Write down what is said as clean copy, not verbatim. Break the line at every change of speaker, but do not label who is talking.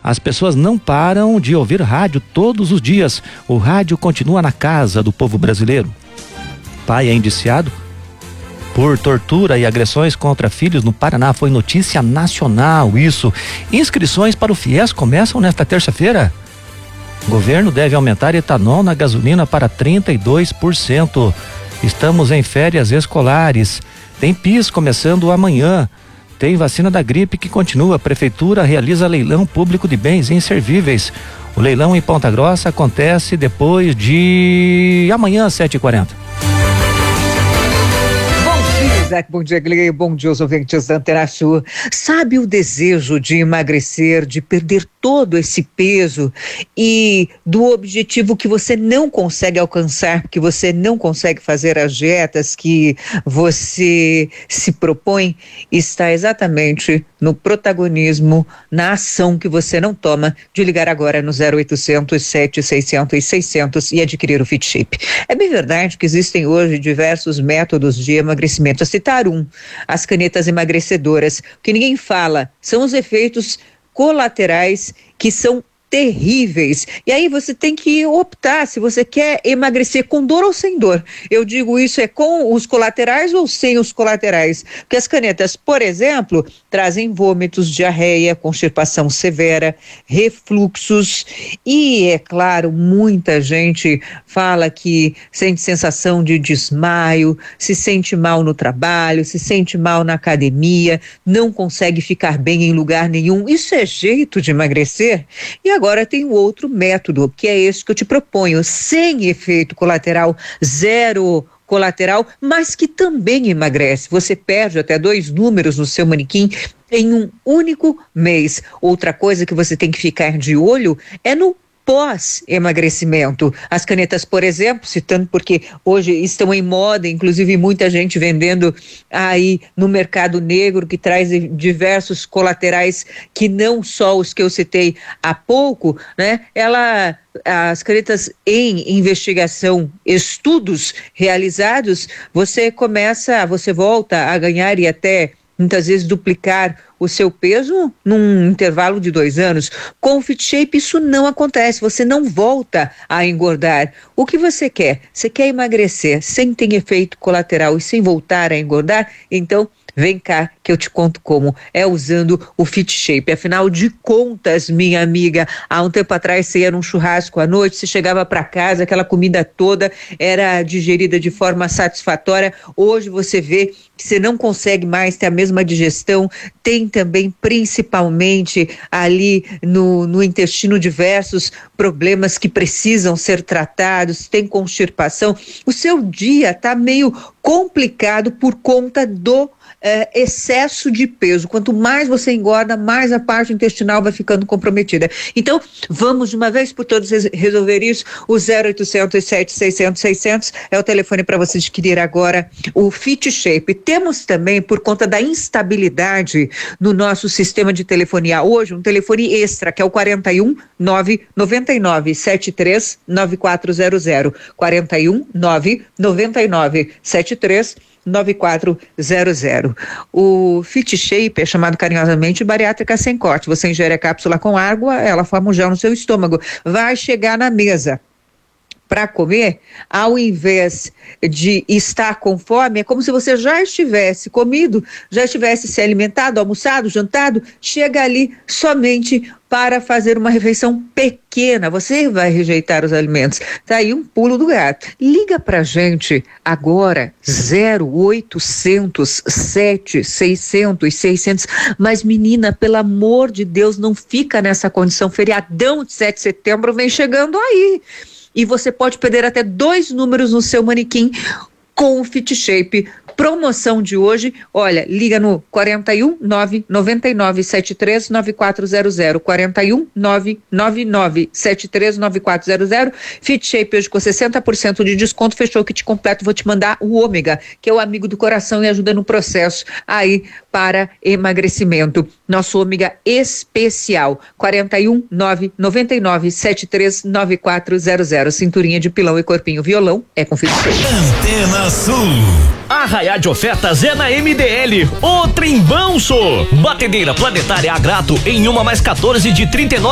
As pessoas não param de ouvir rádio todos os dias. O rádio continua na casa do povo brasileiro. Pai é indiciado por tortura e agressões contra filhos no Paraná. Foi notícia nacional isso. Inscrições para o FIES começam nesta terça-feira. Governo deve aumentar etanol na gasolina para 32%. Estamos em férias escolares. Tem PIS começando amanhã. Tem vacina da gripe que continua. A prefeitura realiza leilão público de bens inservíveis. O leilão em Ponta Grossa acontece depois de amanhã às 7h40.
Bom dia, Glei. Bom dia aos ouvintes da Antena Sul. Sabe o desejo de emagrecer, de perder todo esse peso e do objetivo que você não consegue alcançar, porque você não consegue fazer as dietas que você se propõe? Está exatamente no protagonismo, na ação que você não toma, de ligar agora no 0800 700 600 e adquirir o Fit Shape. É bem verdade que existem hoje diversos métodos de emagrecimento. A citar as canetas emagrecedoras. O que ninguém fala são os efeitos colaterais que são terríveis. E aí você tem que optar se você quer emagrecer com dor ou sem dor. Eu digo isso é com os colaterais ou sem os colaterais. Porque as canetas, por exemplo, trazem vômitos, diarreia, constipação severa, refluxos e, é claro, muita gente fala que sente sensação de desmaio, se sente mal no trabalho, se sente mal na academia, não consegue ficar bem em lugar nenhum. Isso é jeito de emagrecer? E agora tem um outro método, que é esse que eu te proponho, sem efeito colateral, zero colateral, mas que também emagrece. Você perde até 2 números no seu manequim em um único mês. Outra coisa que você tem que ficar de olho é no pós-emagrecimento. As canetas, por exemplo, citando porque hoje estão em moda, inclusive muita gente vendendo aí no mercado negro, que traz diversos colaterais que não só os que eu citei há pouco, né? As canetas em investigação, estudos realizados, você volta a ganhar e até muitas vezes duplicar o seu peso num intervalo de 2 anos. Com o Fit Shape isso não acontece, você não volta a engordar. O que você quer? Você quer emagrecer sem ter efeito colateral e sem voltar a engordar? Então vem cá que eu te conto como. É usando o Fit Shape. Afinal de contas, minha amiga, há um tempo atrás você ia num churrasco à noite, você chegava para casa, aquela comida toda era digerida de forma satisfatória. Hoje você vê que você não consegue mais ter a mesma digestão. Tem também, principalmente ali no intestino, diversos problemas que precisam ser tratados. Tem constipação. O seu dia está meio complicado por conta do excesso de peso. Quanto mais você engorda, mais a parte intestinal vai ficando comprometida. Então, vamos de uma vez por todas resolver isso. O 0800 700 600 é o telefone para você adquirir agora o Fit Shape. Temos também, por conta da instabilidade no nosso sistema de telefonia hoje, um telefone extra, que é o 41 999 73 9400. 41 999 73 9400. O Fit Shape é chamado carinhosamente bariátrica sem corte. Você ingere a cápsula com água, ela forma um gel no seu estômago. Vai chegar na mesa para comer, ao invés de estar com fome, é como se você já estivesse comido, já estivesse se alimentado, almoçado, jantado, chega ali somente para fazer uma refeição pequena. Você vai rejeitar os alimentos. Tá aí um pulo do gato. Liga pra gente agora, 0800 700 600. Mas menina, pelo amor de Deus, não fica nessa condição. Feriadão de 7 de setembro vem chegando aí. E você pode perder até 2 números no seu manequim com o Fit Shape. Promoção de hoje, olha, liga no 41 999 73 9400, 41 999 73 9400. Fit Shape hoje com 60% de desconto, fechou o kit completo. Vou te mandar o Ômega, que é o amigo do coração e ajuda no processo aí para emagrecimento. Nosso Ômega especial, 41 999 73 9400. Cinturinha de pilão e corpinho violão é com Fit Shape.
Antena Sul.
Arraiá de ofertas é na MDL, o trembão, sô. Batedeira planetária a grato em 1 mais 14 de 39.